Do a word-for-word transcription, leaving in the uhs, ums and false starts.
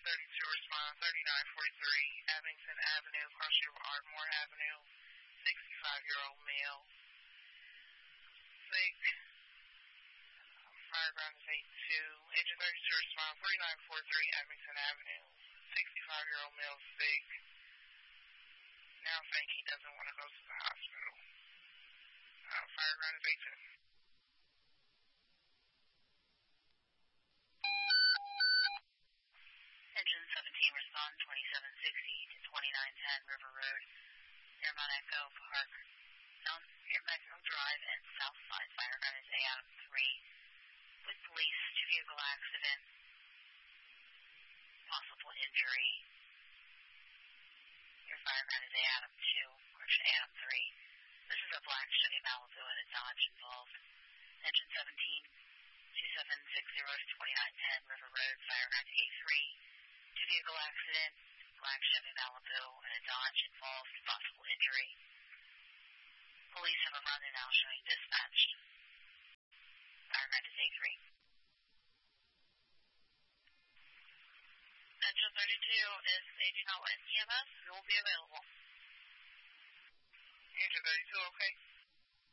thirty-two, respond thirty-nine forty-three, Abington Avenue, partial Ardmore Avenue, sixty-five-year-old male, sick. Fireground is eight two, engine thirty-two, respond forty-nine forty-three, Abington Avenue, sixty-five-year-old male, sick. Now saying he doesn't want to go to the hospital. Uh, Fireground is eight two. Engine seventeen, respond twenty-seven sixty to twenty-nine ten River Road, Fairmont Echo Park, South Fairmont Echo Drive, and Southside. Fireground is A Adam three. With police, two-vehicle accident, possible injury. Your fireground is A Adam two, or A Adam three. This is a black Chevy Malibu and a Dodge involved. Engine seventeen, two seven six zero to twenty-nine ten River Road, fireground A three. Two-vehicle accident, black Chevy Malibu and a Dodge involved, possible injury. Police have a run and now showing dispatched. Fireground is A three. Engine thirty-two, if they do not let E M S, it will be available. Engine thirty-two, okay?